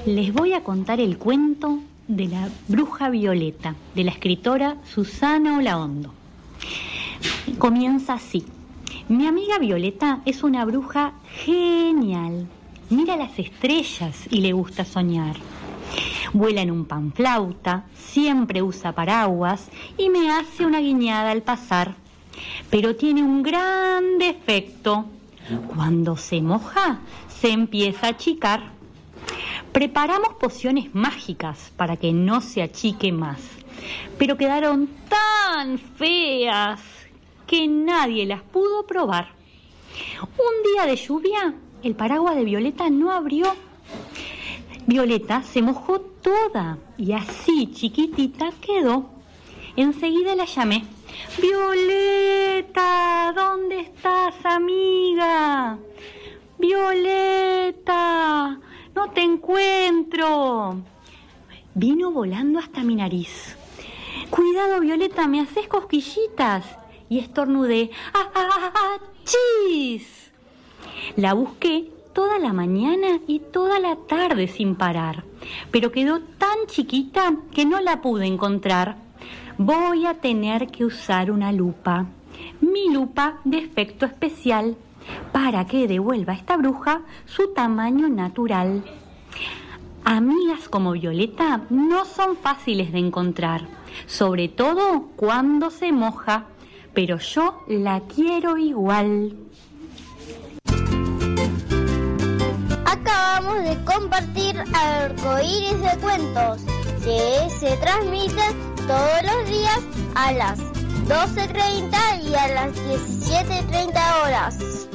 Les voy a contar el cuento de la bruja Violeta, de la escritora Susana Olaondo. Comienza así. Mi amiga Violeta es una bruja genial. Mira las estrellas y le gusta soñar. Vuela en un panflauta, siempre usa paraguas y me hace una guiñada al pasar. Pero tiene un gran defecto. Cuando se moja, se empieza a achicar. Preparamos pociones mágicas para que no se achique más, pero quedaron tan feas que nadie las pudo probar. Un día de lluvia, el paraguas de Violeta no abrió. Violeta se mojó toda y así chiquitita quedó. Enseguida la llamé. Violeta, ¿dónde estás, amiga? Violeta, no te encuentro. Vino volando hasta mi nariz. Cuidado, Violeta, me haces cosquillitas. Y estornudé. ¡Achis! La busqué toda la mañana y toda la tarde sin parar, pero quedó tan chiquita que no la pude encontrar. Voy a tener que usar una lupa, mi lupa de efecto especial, para que devuelva a esta bruja su tamaño natural. Amigas como Violeta no son fáciles de encontrar, sobre todo cuando se moja, pero yo la quiero igual. Acabamos de compartir Arcoíris de Cuentos, que se transmite todos los días a las 12:30 y a las 17:30 horas.